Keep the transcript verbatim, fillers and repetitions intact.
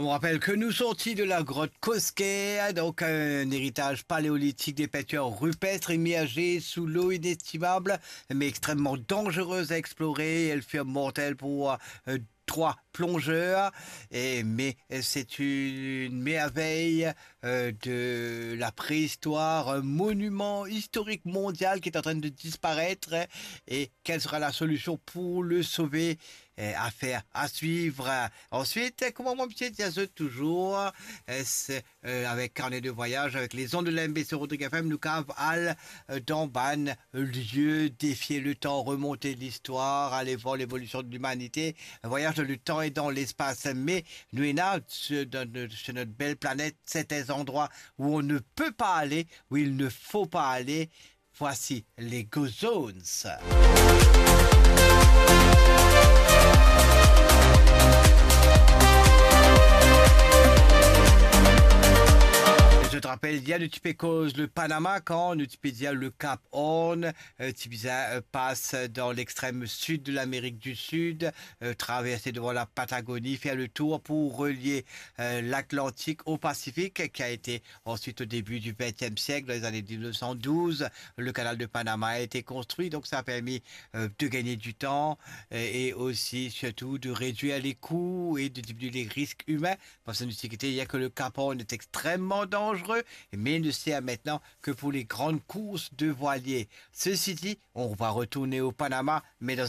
vous rappelle que nous sortis de la grotte Koské, donc un héritage paléolithique des peintures rupestres immergées sous l'eau inestimable, mais extrêmement dangereuse à explorer. Elle fut mortelle pour euh, trois plongeurs, et, mais c'est une merveille euh, de la préhistoire, un monument historique mondial qui est en train de disparaître. Et quelle sera la solution pour le sauver? Affaire à suivre. Ensuite, comment mon petit Diazeux toujours, c'est euh, avec carnet de voyage, avec les ondes de l'M B C Rodrigue F M, nous cave al d'Amban, lieu, défier le temps, remonter l'histoire, aller voir l'évolution de l'humanité, un voyage dans le temps et dans l'espace. Mais nous et là, sur notre belle planète, c'est un endroit où on ne peut pas aller, où il ne faut pas aller. Voici les Go Zones. Je te rappelle, il y a le Tupécose, le Panama, quand le Tupédia, le Cap Horn, euh, Tibisa euh, passe dans l'extrême sud de l'Amérique du Sud, euh, traverser devant la Patagonie, faire le tour pour relier euh, l'Atlantique au Pacifique, qui a été ensuite au début du vingtième siècle, dans les années mille neuf cent douze, le canal de Panama a été construit, donc ça a permis euh, de gagner du temps euh, et aussi surtout de réduire les coûts et de diminuer les risques humains. Parce que il y a que le Cap Horn est extrêmement dangereux, mais ne sait maintenant que pour les grandes courses de voiliers. Ceci dit, on va retourner au Panama, mais dans